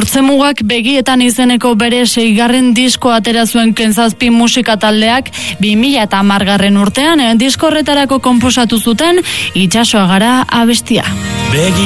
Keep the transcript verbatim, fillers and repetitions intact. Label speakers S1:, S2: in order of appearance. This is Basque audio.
S1: Hortzemugak begietan izeneko bere seigarren disko atera zuen Kentzazpi musika taldeak bi mila eta hamargarren urtean disko horretarako konposatu zuten Itsasoa gara abestia.
S2: Begi